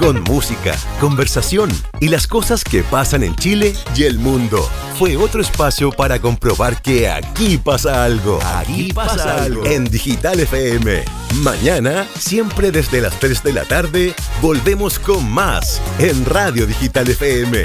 con música, conversación y las cosas que pasan en Chile y el mundo. Fue otro espacio para comprobar que aquí pasa algo. Aquí pasa algo. En Digital FM. Mañana, siempre desde las 3 de la tarde, volvemos con más en Radio Digital FM.